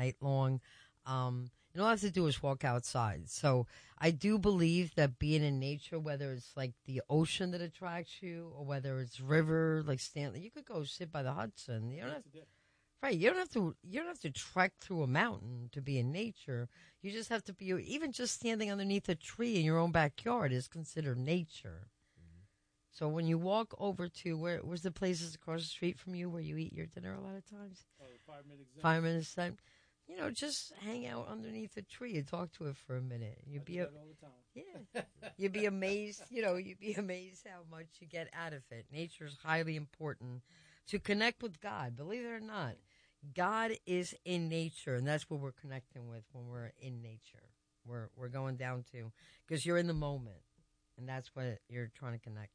night long. And all I have to do is walk outside. So I do believe that being in nature, whether it's like the ocean that attracts you or whether it's river like Stanley, you could go sit by the Hudson. You don't have, right? You don't have to trek through a mountain to be in nature. You just have to be, even just standing underneath a tree in your own backyard is considered nature. So when you walk over to where's the places across the street from you where you eat your dinner a lot of times? Oh, 5 minutes. 5 minutes time. Just hang out underneath a tree and talk to it for a minute. You'd be all the time. Yeah, you'd be amazed. You'd be amazed how much you get out of it. Nature is highly important to connect with God. Believe it or not, God is in nature, and that's what we're connecting with when we're in nature. We're going down to because you're in the moment, and that's what you're trying to connect.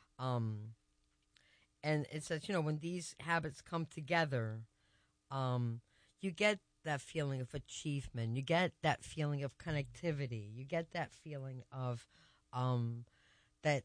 And it says, when these habits come together, you get that feeling of achievement. You get that feeling of connectivity. You get that feeling of that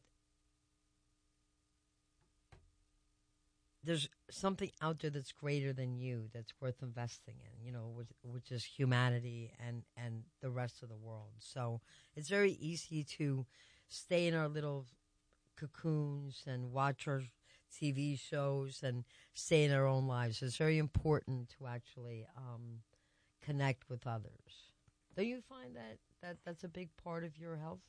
there's something out there that's greater than you, that's worth investing in, which is humanity and the rest of the world. So it's very easy to stay in our little cocoons and watch our TV shows and stay in our own lives. It's very important to actually connect with others. Don't you find that that's a big part of your health?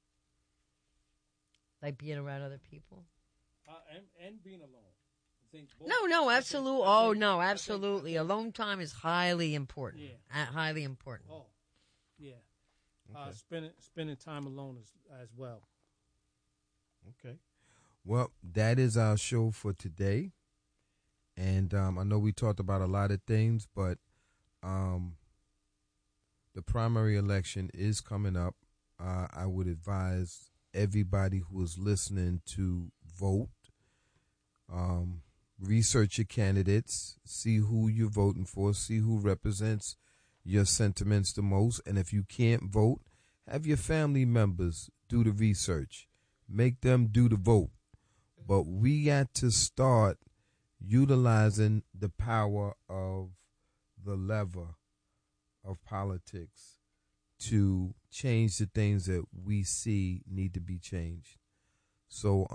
Like being around other people? And being alone. I think both. No, absolutely. No, absolutely. Alone time is highly important. Yeah. Highly important. Oh, yeah. Okay. Spending time alone as well. Okay. Well, that is our show for today. And I know we talked about a lot of things, but the primary election is coming up. I would advise everybody who is listening to vote. Research your candidates, see who you're voting for, see who represents your sentiments the most. And if you can't vote, have your family members do the research. Make them do the vote. But we got to start utilizing the power of the lever of politics to change the things that we see need to be changed. So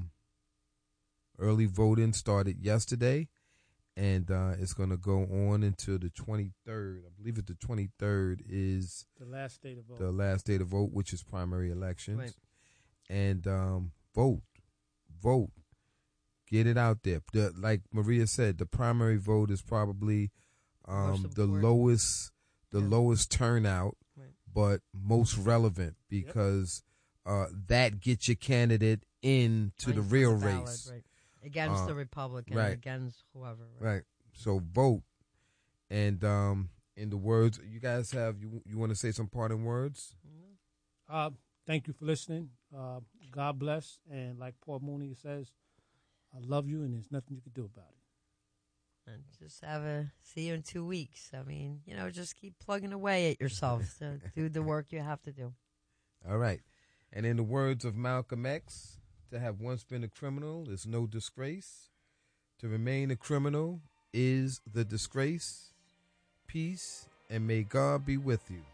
early voting started yesterday, and it's going to go on until the 23rd. I believe the 23rd is the last day to vote. The last day to vote, which is primary elections. Right. And vote, get it out there. Like Maria said, the primary vote is probably the lowest turnout, right, but most relevant because that gets your candidate into the real ballot, race. right. Against the Republican, right, against whoever. Right. So vote. And in the words, you guys have, you want to say some parting words? Thank you for listening. God bless. And like Paul Mooney says, I love you, and there's nothing you can do about it. And just see you in 2 weeks. I mean, just keep plugging away at yourself to do the work you have to do. All right. And in the words of Malcolm X, to have once been a criminal is no disgrace. To remain a criminal is the disgrace. Peace, and may God be with you.